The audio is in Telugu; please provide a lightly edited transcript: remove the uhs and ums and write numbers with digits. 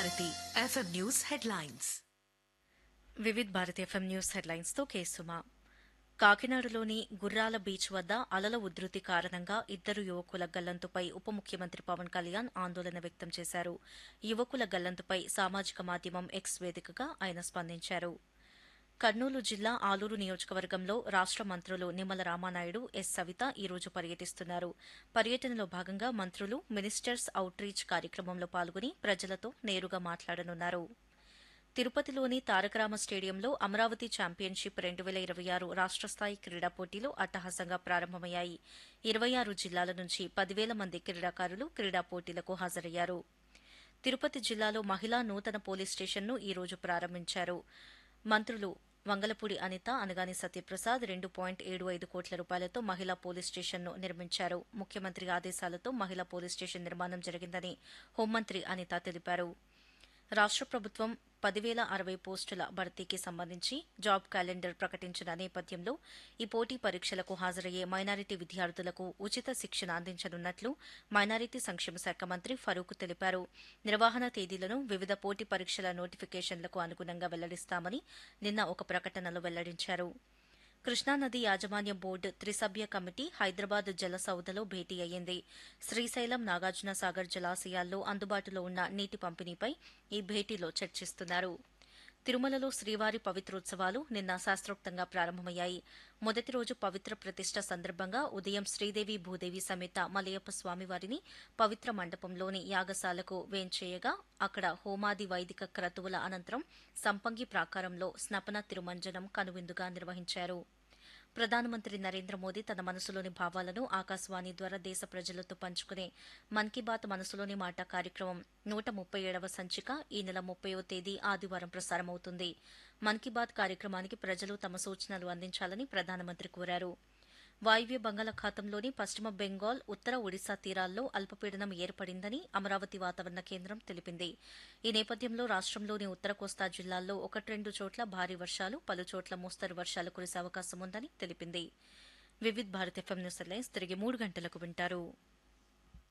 Bharati FM news headlines. Vividh Bharati FM news headlines తో కేసుమా. కాకినాడలోని గుర్రాల బీచ్ వద్ద అలల ఉధృతి కారణంగా ఇద్దరు యువకుల గల్లంతుపై ఉప ముఖ్యమంత్రి పవన్ కళ్యాణ్ ఆందోళన వ్యక్తం చేశారు. యువకుల గల్లంతుపై సామాజిక మాధ్యమం ఎక్స్ వేదికగా ఆయన స్పందించారు. కర్నూలు జిల్లా ఆలూరు నియోజకవర్గంలో రాష్ట మంత్రులు నిమ్మల రామానాయుడు, ఎస్ సవిత ఈ రోజు పర్యటిస్తున్నారు. పర్యటనలో భాగంగా మంత్రులు మినిస్టర్స్ అవుట్ రీచ్ కార్యక్రమంలో పాల్గొని ప్రజలతో నేరుగా మాట్లాడనున్నారు. తిరుపతిలోని తారకరామ స్టేడియంలో అమరావతి ఛాంపియన్షిప్ 2026 రాష్ట స్థాయి క్రీడా పోటీలు అట్టహాసంగా ప్రారంభమయ్యాయి. 26 జిల్లాల నుంచి 10,000 మంది క్రీడాకారులు క్రీడా పోటీలకు హాజరయ్యారు. తిరుపతి జిల్లాలో మహిళా నూతన పోలీస్ స్టేషన్ను ఈ రోజు ప్రారంభించారు. మంత్రులు వంగలపూడి అనిత, అనగాని సత్యప్రసాద్ 2.75 కోట్ల రూపాయలతో మహిళా పోలీస్ స్టేషన్ను నిర్మించారు. ముఖ్యమంత్రి ఆదేశాలతో మహిళా పోలీస్ స్టేషన్ నిర్మాణం జరిగిందని హోంమంత్రి అనిత తెలిపారు. రాష్ట ప్రభుత్వం 10,060 పోస్టుల భర్తీకి సంబంధించి జాబ్ క్యాలెండర్ ప్రకటించిన నేపథ్యంలో ఈ పోటీ పరీక్షలకు హాజరయ్యే మైనారిటీ విద్యార్థులకు ఉచిత శిక్షణ అందించనున్నట్లు మైనారిటీ సంక్షేమ శాఖ మంత్రి ఫరూక్ తెలిపారు. నిర్వహణ తేదీలను వివిధ పోటీ పరీక్షల నోటిఫికేషన్లకు అనుగుణంగా వెల్లడిస్తామని నిన్న ఒక ప్రకటనలో వెల్లడించారు. కృష్ణానది యాజమాన్య బోర్డు త్రిసభ్య కమిటీ హైదరాబాద్ జలసౌధలో భేటీ అయ్యింది. శ్రీశైలం, నాగార్జున సాగర్ జలాశయాల్లో అందుబాటులో ఉన్న నీటి పంపిణీపై ఈ భేటీలో చర్చిస్తున్నారు. తిరుమలలో శ్రీవారి పవిత్రోత్సవాలు నిన్న శాస్త్రోక్తంగా ప్రారంభమయ్యాయి. మొదటి రోజు పవిత్ర ప్రతిష్ట సందర్భంగా ఉదయం శ్రీదేవి భూదేవి సమేత మలయప్ప స్వామివారిని పవిత్ర మండపంలోని యాగశాలకు వేంచేయగా అక్కడ హోమాది వైదిక క్రతువుల అనంతరం సంపంగి ప్రాకారంలో స్నపన తిరుమంజనం కనువిందుగా నిర్వహించారు. ప్రధానమంత్రి నరేంద్ర మోదీ తన మనసులోని భావాలను ఆకాశవాణి ద్వారా దేశ ప్రజలతో పంచుకునే మన్ కీ బాత్ మనసులోని మాట కార్యక్రమం 137వ సంచిక ఈ నెల 30వ తేదీ ఆదివారం ప్రసారమవుతుంది. మన్ కీ బాత్ కార్యక్రమానికి ప్రజలు తమ సూచనలు అందించాలని ప్రధానమంత్రి కోరారు. వాయువ్య బంగాళాఖాతంలోని పశ్చిమ బెంగాల్, ఉత్తర ఒడిశా తీరాల్లో అల్పపీడనం ఏర్పడిందని అమరావతి వాతావరణ కేంద్రం తెలిపింది. ఈ నేపథ్యంలో రాష్టంలోని ఉత్తర కోస్తా జిల్లాల్లో 1-2 చోట్ల భారీ వర్షాలు, పలుచోట్ల మోస్తరు వర్షాలు కురిసే అవకాశం ఉందని తెలిపింది. Vividh Bharat FM news headlines తిరిగి 3 గంటలకు వింటారు.